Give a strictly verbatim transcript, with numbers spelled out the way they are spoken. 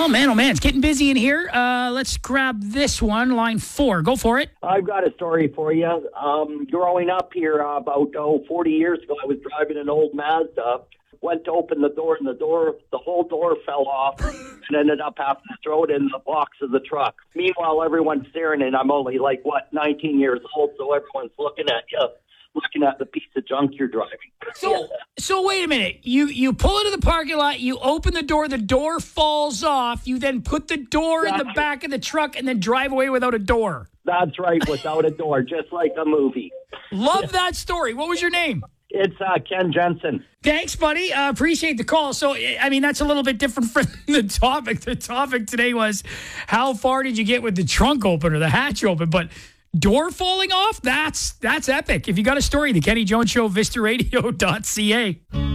Oh, man, oh, man. It's getting busy in here. Uh, let's grab this one, line four. Go for it. I've got a story for you. Um, growing up here uh, about oh, forty years ago, I was driving an old Mazda. Went to open the door, and the door, the whole door fell off and ended up having to throw it in the box of the truck. Meanwhile, everyone's staring, and I'm only, like, what, nineteen years old, so everyone's looking at you. Looking at the piece of junk you're driving. So, so wait a minute. You you pull into the parking lot, you open the door, the door falls off, you then put the door in the back of the truck and then drive away without a door. That's right, without a door, just like a movie. Love that story. What was your name? It's uh, Ken Jensen. Thanks, buddy. Uh, appreciate the call. So, I mean, that's a little bit different from the topic. The topic today was, how far did you get with the trunk opener, the hatch open? But door falling off? That's that's epic. If you got a story, the Kenny Jones Show, Vista Radio dot C A.